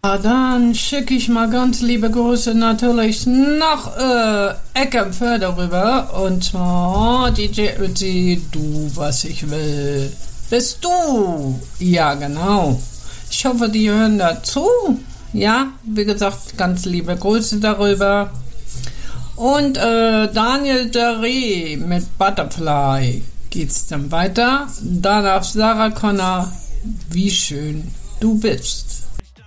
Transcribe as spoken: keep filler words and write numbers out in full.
Dann schicke ich mal ganz liebe Grüße natürlich nach äh, Eckernförde rüber. Und zwar D J Ötzi, du, was ich will. Bist du? Ja, genau. Ich hoffe, die hören dazu. Ja, wie gesagt, ganz liebe Grüße darüber. Und äh, Daniel Deré mit Butterfly geht's dann weiter. Danach Sarah Connor, wie schön du bist.